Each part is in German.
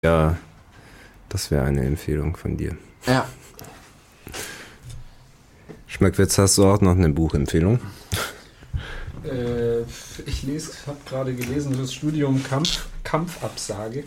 Ja, das wäre eine Empfehlung von dir. Ja. Schmeckwitz, hast du auch noch eine Buchempfehlung? Ich habe gerade gelesen, das Studium Kampfabsage.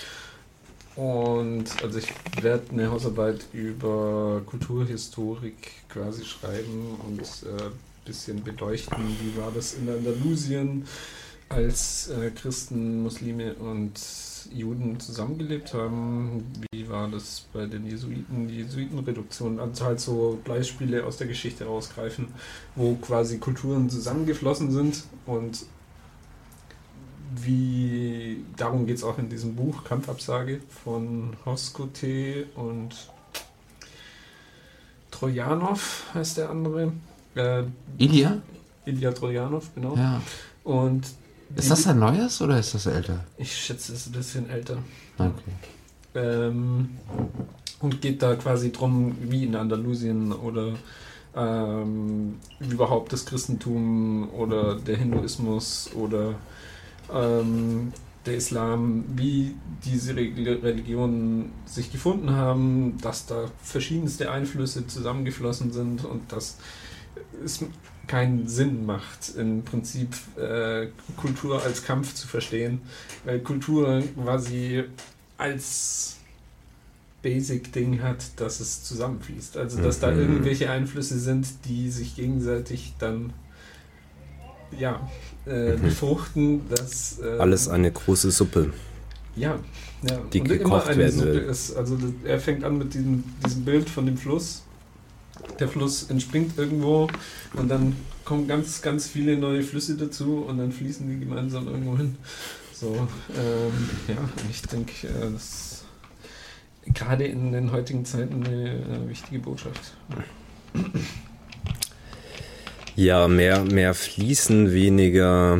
Und also ich werde eine Hausarbeit über Kulturhistorik quasi schreiben und ein bisschen beleuchten, wie war das in Andalusien, als Christen, Muslime und Juden zusammengelebt haben. Wie war das bei den Jesuiten, die Jesuitenreduktion? Also halt so Beispiele aus der Geschichte rausgreifen, wo quasi Kulturen zusammengeflossen sind und darum geht es auch in diesem Buch, Kampfabsage von Hoskote und Trojanov heißt der andere. Ilya Trojanov, genau. Ja. Und ist das ein neues oder ist das älter? Ich schätze, es ist ein bisschen älter. Okay. Und geht da quasi drum, wie in Andalusien oder überhaupt das Christentum oder der Hinduismus oder der Islam, wie diese Religionen sich gefunden haben, dass da verschiedenste Einflüsse zusammengeflossen sind und dass es keinen Sinn macht, im Prinzip Kultur als Kampf zu verstehen, weil Kultur quasi als Basic-Ding hat, dass es zusammenfließt. Also, dass da irgendwelche Einflüsse sind, die sich gegenseitig dann befruchten, dass alles eine große Suppe. Ja. Die und gekocht immer eine werden Suppe will. ist. Also er fängt an mit diesem Bild von dem Fluss. Der Fluss entspringt irgendwo und dann kommen ganz, ganz viele neue Flüsse dazu und dann fließen die gemeinsam irgendwo hin. So, und ich denke, das ist gerade in den heutigen Zeiten eine wichtige Botschaft. Ja, mehr fließen, weniger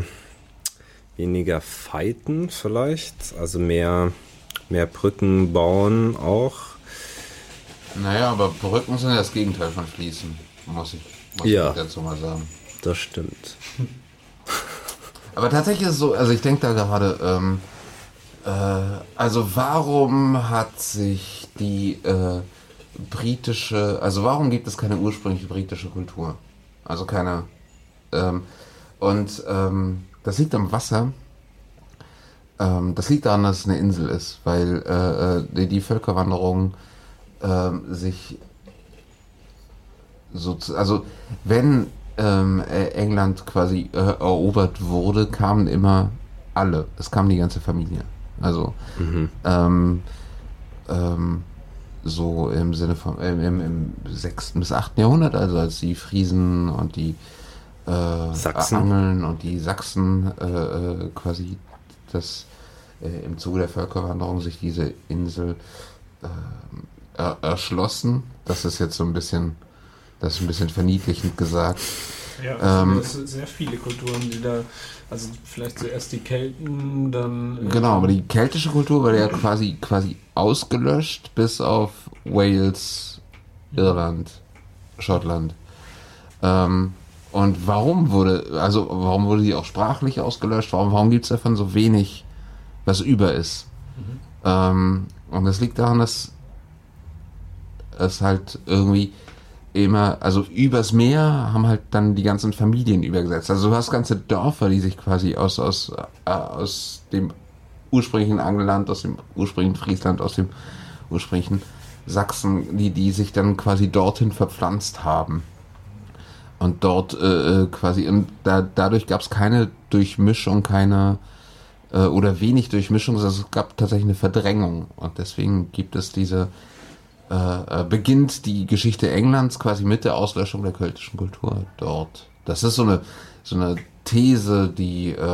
fighten vielleicht. Also mehr Brücken bauen auch. Naja, aber Brücken sind ja das Gegenteil von Fließen, muss ich dazu mal sagen. Das stimmt. Aber tatsächlich ist es so, also ich denke da gerade, also warum hat sich die warum gibt es keine ursprüngliche britische Kultur? Also keine, das liegt am Wasser. Das liegt daran, dass es eine Insel ist, weil die Völkerwanderung sich also wenn England quasi erobert wurde, kamen immer alle. Es kam die ganze Familie. Also so im Sinne von im 6. bis 8. Jahrhundert, also als die Friesen und die Angeln und die Sachsen quasi im Zuge der Völkerwanderung sich diese Insel erschlossen. Das ist jetzt ein bisschen verniedlichend gesagt. Ja, es sind sehr viele Kulturen, die da, also vielleicht zuerst die Kelten, dann... Genau, aber die keltische Kultur war ja quasi ausgelöscht, bis auf Wales, Irland, Schottland. Und warum wurde die auch sprachlich ausgelöscht? Warum gibt es davon so wenig, was über ist? Und das liegt daran, dass es halt irgendwie immer, also übers Meer haben halt dann die ganzen Familien übergesetzt. Also du hast ganze Dörfer, die sich quasi aus dem ursprünglichen Angelland, aus dem ursprünglichen Friesland, aus dem ursprünglichen Sachsen, die sich dann quasi dorthin verpflanzt haben. Und dort dadurch gab es keine Durchmischung, oder wenig Durchmischung, also es gab tatsächlich eine Verdrängung. Und deswegen gibt es beginnt die Geschichte Englands quasi mit der Auslöschung der keltischen Kultur dort. Das ist so eine These, die ich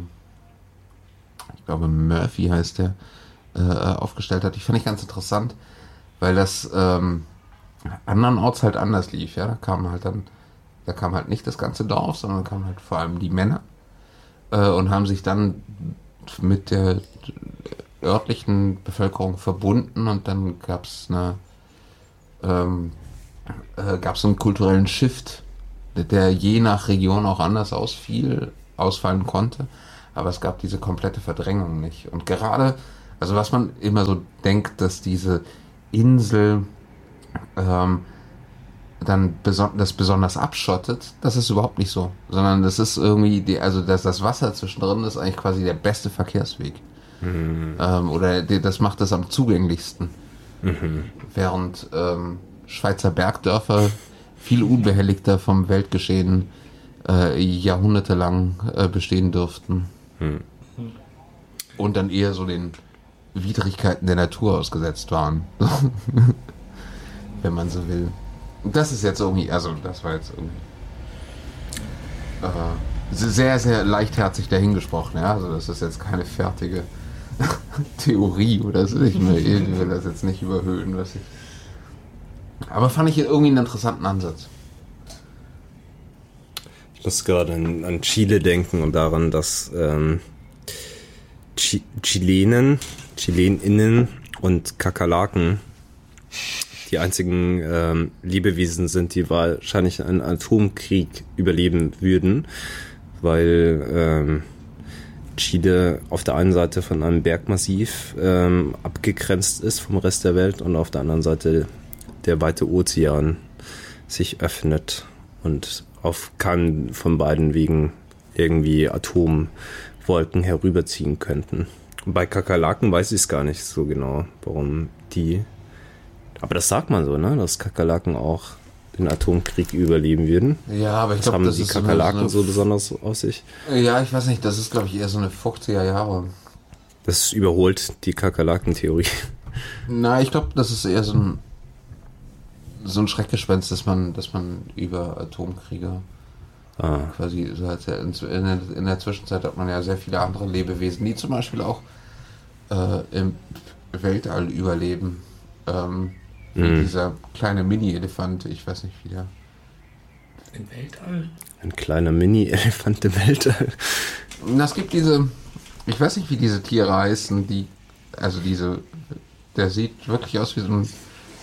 glaube Murphy heißt der, aufgestellt hat. Die fand ich ganz interessant, weil das andernorts halt anders lief. Ja, da kam halt nicht das ganze Dorf, sondern kamen halt vor allem die Männer und haben sich dann mit der örtlichen Bevölkerung verbunden und dann gab es einen kulturellen Shift, der je nach Region auch anders ausfallen konnte, aber es gab diese komplette Verdrängung nicht. Und gerade Also was man immer so denkt, dass diese Insel dann das besonders abschottet, das ist überhaupt nicht so. Sondern das ist irgendwie, das Wasser zwischendrin ist eigentlich quasi der beste Verkehrsweg. Oder das macht es am zugänglichsten. Während Schweizer Bergdörfer viel unbehelligter vom Weltgeschehen jahrhundertelang bestehen dürften. Und dann eher so den Widrigkeiten der Natur ausgesetzt waren. Wenn man so will. Das ist jetzt irgendwie, also das war jetzt irgendwie sehr, sehr leichtherzig dahingesprochen, ja. Also das ist jetzt keine fertige Theorie oder so. Ich will das jetzt nicht überhöhen, aber fand ich irgendwie einen interessanten Ansatz. Ich muss gerade an Chile denken und daran, dass Chileninnen und Kakerlaken die einzigen Lebewesen sind, die wahrscheinlich einen Atomkrieg überleben würden, weil Chile auf der einen Seite von einem Bergmassiv abgegrenzt ist vom Rest der Welt und auf der anderen Seite der weite Ozean sich öffnet und auf keinen von beiden Wegen irgendwie Atomwolken herüberziehen könnten. Und bei Kakerlaken weiß ich es gar nicht so genau, warum die... Aber das sagt man so, ne? Dass Kakerlaken auch den Atomkrieg überleben würden. Ja, aber ich glaube, das haben die Kakerlaken so besonders aus sich. Ja, ich weiß nicht, das ist, glaube ich, eher so eine 50er Jahre. Das überholt die Kakerlaken-Theorie. Na, ich glaube, das ist eher so ein Schreckgespenst, dass man über Atomkriege quasi so hat. In der Zwischenzeit hat man ja sehr viele andere Lebewesen, die zum Beispiel auch im Weltall überleben. Dieser kleine Mini-Elefant, ich weiß nicht wie der. Im Weltall? Ein kleiner Mini-Elefant im Weltall. Es gibt diese, ich weiß nicht wie diese Tiere heißen, der sieht wirklich aus wie so ein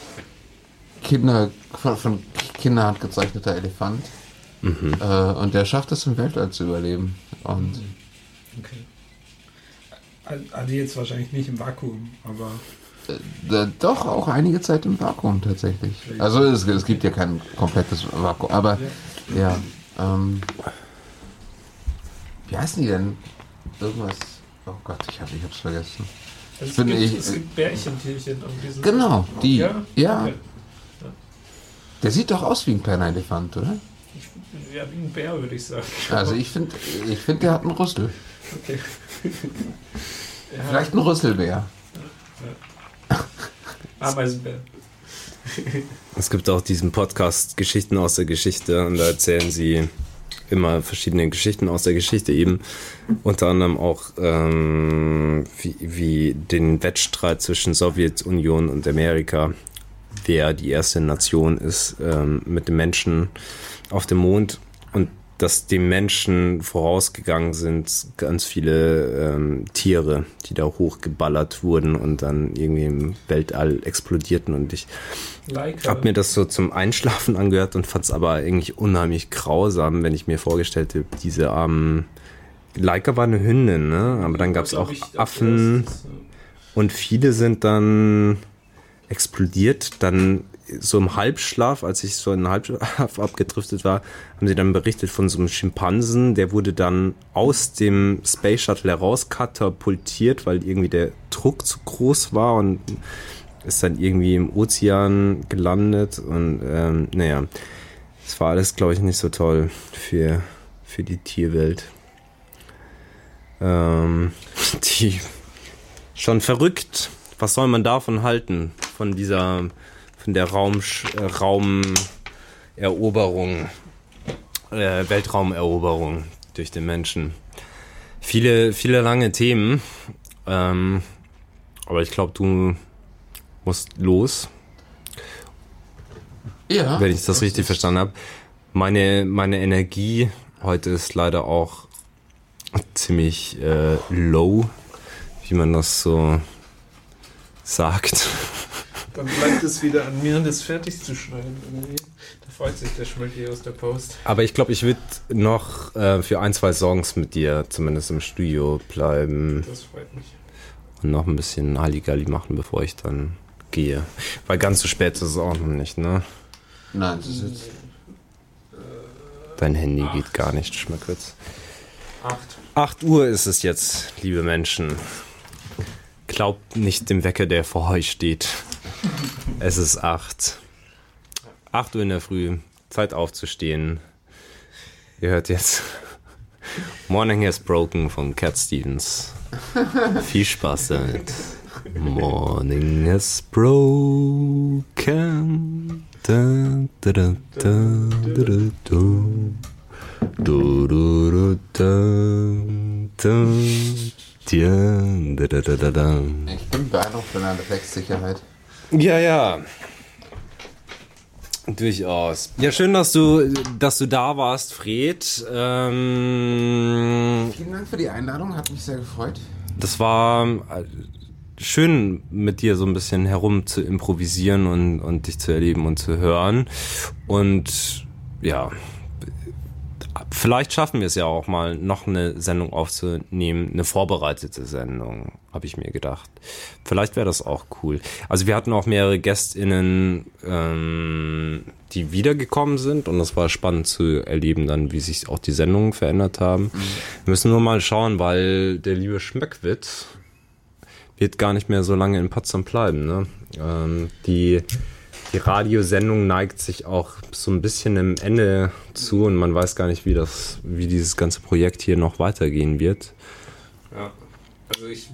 von Kinderhand gezeichneter Elefant. Und der schafft es im Weltall zu überleben. Und okay. Also jetzt wahrscheinlich nicht im Vakuum, aber... Doch, auch einige Zeit im Vakuum tatsächlich. Also es gibt ja kein komplettes Vakuum, aber ja. Wie heißen die denn? Irgendwas. Oh Gott, ich hab's vergessen. Es gibt Bärchentierchen und diesen. Genau, die. Ja. Okay. Der sieht doch aus wie ein kleiner Elefant, oder? Ja, wie ein Bär, würde ich sagen. Also ich finde, der hat einen Rüssel. Okay. Ja. Vielleicht ein Rüsselbär. Ameisenbär. Es gibt auch diesen Podcast Geschichten aus der Geschichte und da erzählen sie immer verschiedene Geschichten aus der Geschichte eben. Unter anderem auch wie den Wettstreit zwischen Sowjetunion und Amerika, wer die erste Nation ist mit dem Menschen auf dem Mond und dass dem Menschen vorausgegangen sind ganz viele Tiere, die da hochgeballert wurden und dann irgendwie im Weltall explodierten und ich habe mir das so zum Einschlafen angehört und fand es aber eigentlich unheimlich grausam, wenn ich mir vorgestellt habe, diese armen Laika war eine Hündin, ne? Aber dann gab es auch Affen und viele sind dann explodiert, dann so im Halbschlaf, als ich so in den Halbschlaf abgedriftet war, haben sie dann berichtet von so einem Schimpansen, der wurde dann aus dem Space Shuttle heraus katapultiert, weil irgendwie der Druck zu groß war und ist dann irgendwie im Ozean gelandet und naja, das war alles, glaube ich, nicht so toll für die Tierwelt. Die schon verrückt. Was soll man davon halten? Von der Raumeroberung, Weltraumeroberung durch den Menschen. Viele, viele lange Themen. Aber ich glaube, du musst los. Ja. Wenn ich das richtig verstanden habe. Meine Energie heute ist leider auch ziemlich low, wie man das so sagt. Dann bleibt es wieder an mir, das fertig zu schneiden. Da freut sich der Schmölki aus der Post. Aber ich glaube, ich würde noch für 1, 2 Songs mit dir zumindest im Studio bleiben. Das freut mich. und noch ein bisschen Halligalli machen, bevor ich dann gehe. Weil ganz so spät ist es auch noch nicht, ne? Nein, das ist jetzt... Dein Handy geht gar nicht, Schmöckwitz. 8. 8 Uhr ist es jetzt, liebe Menschen. Glaubt nicht dem Wecker, der vor euch steht. Es ist 8. 8 Uhr in der Früh. Zeit aufzustehen. Ihr hört jetzt Morning Has Broken von Cat Stevens. Viel Spaß damit. Morning has broken. Da, da, da, da, da, da, da. Du, du, du, da, da, tja, da, da, da, da, da. Ich bin beeindruckt von der Reflexsicherheit. Ja. Durchaus. Ja, schön, dass du da warst, Fred. Vielen Dank für die Einladung, hat mich sehr gefreut. Das war schön, mit dir so ein bisschen herum zu improvisieren und dich zu erleben und zu hören. Und ja, vielleicht schaffen wir es ja auch mal, noch eine Sendung aufzunehmen, eine vorbereitete Sendung, habe ich mir gedacht. Vielleicht wäre das auch cool. Also wir hatten auch mehrere GästInnen, die wiedergekommen sind, und das war spannend zu erleben dann, wie sich auch die Sendungen verändert haben. Wir müssen nur mal schauen, weil der liebe Schmöckwitz wird gar nicht mehr so lange in Potsdam bleiben, ne? Die Radiosendung neigt sich auch so ein bisschen im Ende zu, und man weiß gar nicht, wie dieses ganze Projekt hier noch weitergehen wird. Ja, also ich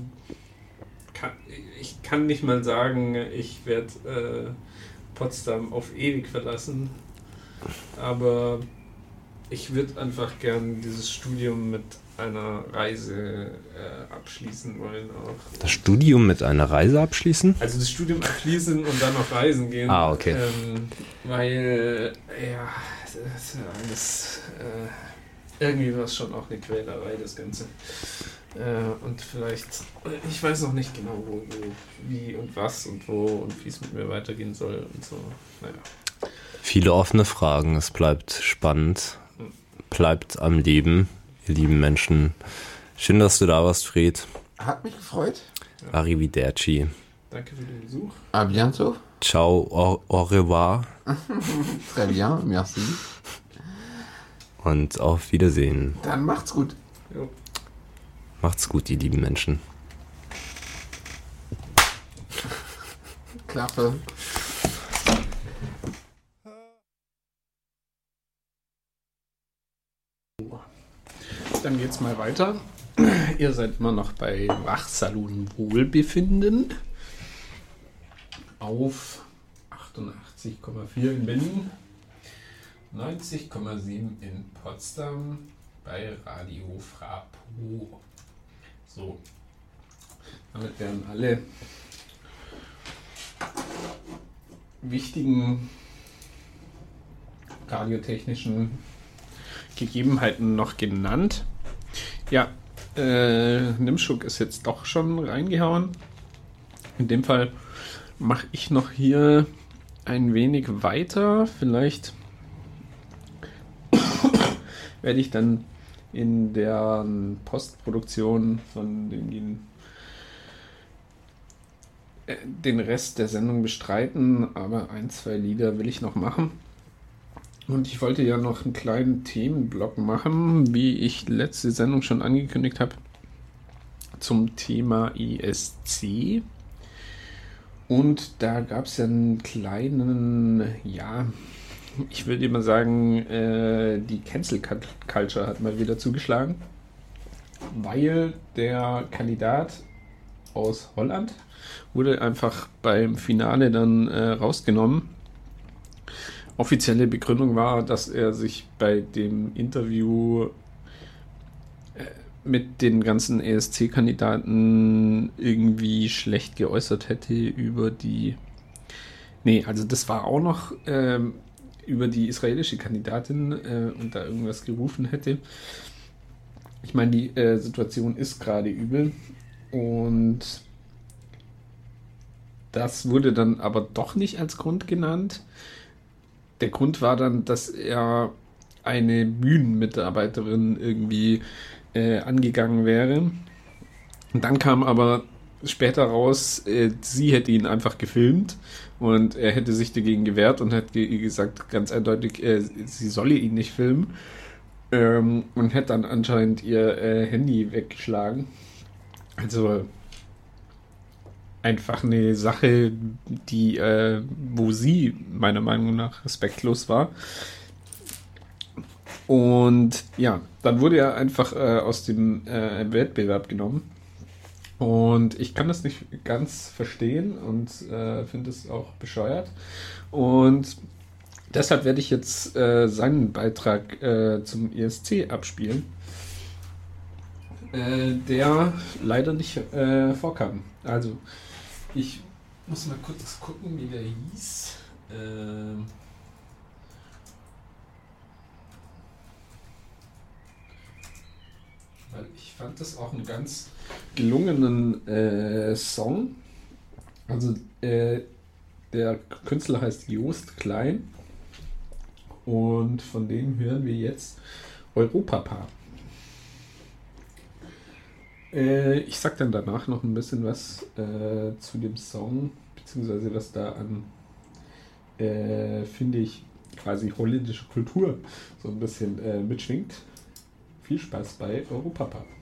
kann nicht mal sagen, ich werde Potsdam auf ewig verlassen, aber ich würde einfach gern dieses Studium mit einer Reise abschließen wollen auch. Das Studium mit einer Reise abschließen? Also das Studium abschließen und dann auf Reisen gehen. Ah, okay. Weil, ja, das ist ja alles irgendwie war es schon auch eine Quälerei, das Ganze. Und vielleicht, ich weiß noch nicht genau, wo, wie und was und wo und wie es mit mir weitergehen soll und so. Naja. Viele offene Fragen, es bleibt spannend, bleibt am Leben, ihr lieben Menschen. Schön, dass du da warst, Fred. Hat mich gefreut. Ja. Arrivederci. Danke für den Besuch. A bientôt. Ciao, au revoir. Très bien, merci. Und auf Wiedersehen. Dann macht's gut. Jo. Macht's gut, ihr lieben Menschen. Klappe. Dann geht's mal weiter. Ihr seid immer noch bei Wachsalon Wohlbefinden auf 88,4 in Berlin, 90,7 in Potsdam bei Radio Frapo. So, damit werden alle wichtigen radiotechnischen Gegebenheiten noch genannt. Ja, Nimschuk ist jetzt doch schon reingehauen. In dem Fall mache ich noch hier ein wenig weiter. Vielleicht werde ich dann in der Postproduktion von den Rest der Sendung bestreiten, aber 1, 2 Lieder will ich noch machen. Und ich wollte ja noch einen kleinen Themenblock machen, wie ich letzte Sendung schon angekündigt habe, zum Thema ESC. Und da gab es ja einen kleinen, ja, ich würde immer sagen, die Cancel Culture hat mal wieder zugeschlagen, weil der Kandidat aus Holland wurde einfach beim Finale dann rausgenommen. Offizielle Begründung war, dass er sich bei dem Interview mit den ganzen ESC-Kandidaten irgendwie schlecht geäußert hätte über die... Nee, also das war auch noch über die israelische Kandidatin und da irgendwas gerufen hätte. Ich meine, die Situation ist gerade übel und das wurde dann aber doch nicht als Grund genannt. Der Grund war dann, dass er eine Bühnenmitarbeiterin irgendwie angegangen wäre. Und dann kam aber später raus, sie hätte ihn einfach gefilmt und er hätte sich dagegen gewehrt und hat gesagt, ganz eindeutig, sie solle ihn nicht filmen. Und hätte dann anscheinend ihr Handy weggeschlagen. Also einfach eine Sache, die, wo sie meiner Meinung nach respektlos war. Und ja, dann wurde er einfach aus dem Wettbewerb genommen. Und ich kann das nicht ganz verstehen und finde es auch bescheuert. Und deshalb werde ich jetzt seinen Beitrag zum ESC abspielen, der leider nicht vorkam. Also, ich muss mal kurz gucken, wie der hieß. Weil ich fand das auch einen ganz gelungenen Song. Also, der Künstler heißt Joost Klein. Und von dem hören wir jetzt Europapa. Ich sag dann danach noch ein bisschen was zu dem Song, beziehungsweise was da an, finde ich, quasi holländische Kultur so ein bisschen mitschwingt. Viel Spaß bei Europapa.